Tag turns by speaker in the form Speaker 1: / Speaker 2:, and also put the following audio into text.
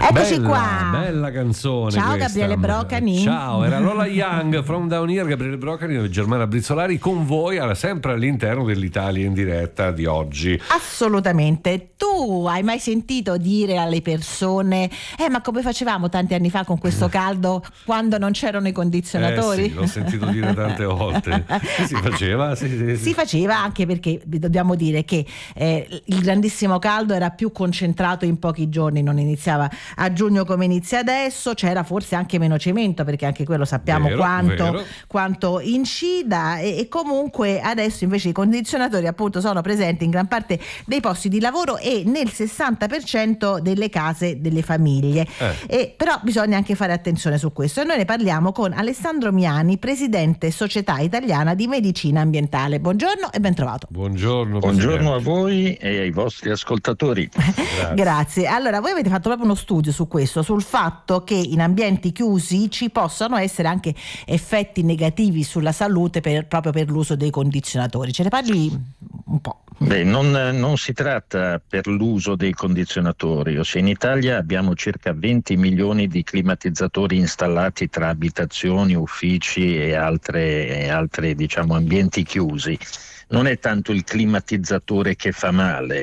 Speaker 1: Eccoci
Speaker 2: bella,
Speaker 1: qua.
Speaker 2: Bella canzone.
Speaker 1: Ciao
Speaker 2: questa.
Speaker 1: Gabriele Brocani.
Speaker 2: Ciao, era Lola Young, From Down Here, Gabriele Brocani e Germana Brizzolari con voi, sempre all'interno dell'Italia in diretta di oggi.
Speaker 1: Assolutamente. Tu hai mai sentito dire alle persone ma come facevamo tanti anni fa con questo caldo quando non c'erano i condizionatori?
Speaker 2: Sì, l'ho sentito dire tante volte. Si faceva? Sì.
Speaker 1: Si faceva, anche perché dobbiamo dire che il grandissimo caldo era più concentrato in pochi giorni, non iniziava a giugno come inizia adesso, c'era forse anche meno cemento, perché anche quello sappiamo quanto incida, e comunque adesso invece i condizionatori appunto sono presenti in gran parte dei posti di lavoro e nel 60% delle case delle famiglie. Però bisogna anche fare attenzione su questo, e noi ne parliamo con Alessandro Miani, presidente Società Italiana di Medicina Ambientale. Buongiorno e ben trovato.
Speaker 3: Buongiorno a voi e ai vostri ascoltatori.
Speaker 1: Grazie. Allora, voi avete fatto proprio uno studio su questo, sul fatto che in ambienti chiusi ci possano essere anche effetti negativi sulla salute proprio per l'uso dei condizionatori. Ce ne parli un po'?
Speaker 3: Non si tratta per l'uso dei condizionatori, ossia in Italia abbiamo circa 20 milioni di climatizzatori installati tra abitazioni, uffici e altre diciamo ambienti chiusi. Non è tanto il climatizzatore che fa male,